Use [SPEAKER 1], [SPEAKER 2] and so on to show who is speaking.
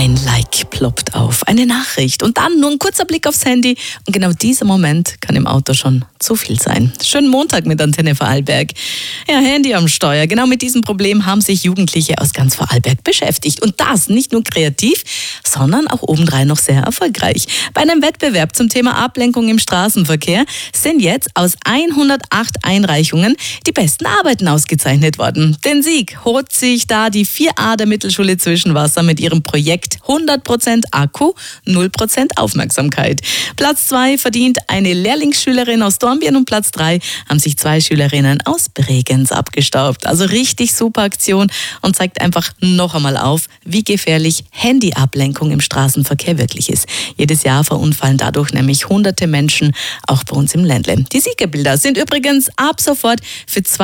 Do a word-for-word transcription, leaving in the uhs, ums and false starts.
[SPEAKER 1] Ein Like ploppt auf, eine Nachricht und dann nur ein kurzer Blick aufs Handy. Und genau dieser Moment kann im Auto schon zu viel sein. Schönen Montag mit Antenne Vorarlberg. Ja, Handy am Steuer. Genau mit diesem Problem haben sich Jugendliche aus ganz Vorarlberg beschäftigt. Und das nicht nur kreativ, sondern auch obendrein noch sehr erfolgreich. Bei einem Wettbewerb zum Thema Ablenkung im Straßenverkehr sind jetzt aus hundertacht Einreichungen die besten Arbeiten ausgezeichnet worden. Den Sieg holt sich da die vier a der Mittelschule Zwischenwasser mit ihrem Projekt hundert Prozent Akku, null Prozent Aufmerksamkeit. Platz zwei verdient eine Lehrlingsschülerin aus Dornbirn und Platz drei haben sich zwei Schülerinnen aus Bregenz abgestaubt. Also richtig super Aktion und zeigt einfach noch einmal auf, wie gefährlich Handyablenkung im Straßenverkehr wirklich ist. Jedes Jahr verunfallen dadurch nämlich hunderte Menschen, auch bei uns im Ländle. Die Siegerbilder sind übrigens ab sofort für zwei